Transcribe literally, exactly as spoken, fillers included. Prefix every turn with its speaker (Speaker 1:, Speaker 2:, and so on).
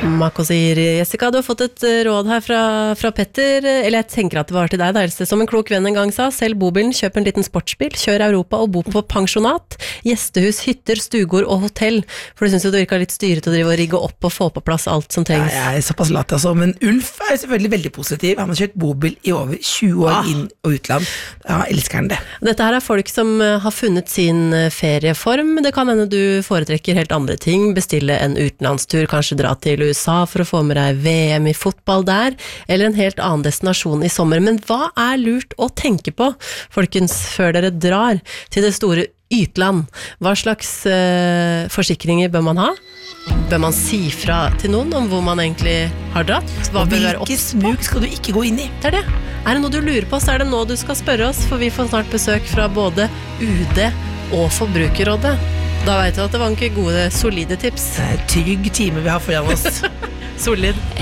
Speaker 1: Mako sier, Jessica, du har fått et råd her fra, fra Petter, eller jeg tenker at det var til deg, der, som en klok venn en gang sa, selv bobilen, kjøp en liten sportsbil, kjør Europa og bo på pensjonat, gjestehus, hytter, stugård og hotell, for du synes jo det virker litt styret å drive og rigge opp og få på plass alt som trengs.
Speaker 2: Ja, jeg er såpass latt, altså, men Ulf er selvfølgelig veldig positiv, han har kjørt bobil i over tjue år ah. inn- og utland, ja, elsker han det.
Speaker 1: Dette her er folk som har funnet sin ferieform, det kan hende du foretrekker helt andre ting, bestille en utenlandstur, kanskje dra til U S A for å få med deg V M i fotball der, eller en helt annen destinasjon i sommer. Men hva er lurt å tenke på, folkens, før dere drar til det store ytland? Hva slags uh, forsikringer bør man ha? Bør man si fra til noen om hvor man egentlig har dratt? Hva
Speaker 2: og
Speaker 1: bør være
Speaker 2: hvilke smug skal du ikke gå inn i?
Speaker 1: Det er det. Er det noe du lurer på, så er det nå du skal spørre oss, for vi får snart besøk fra både U D og Forbrukerrådet. Da vet du at det var ikke gode, solide tips.
Speaker 2: Det er trygg time vi har foran oss.
Speaker 1: Solid.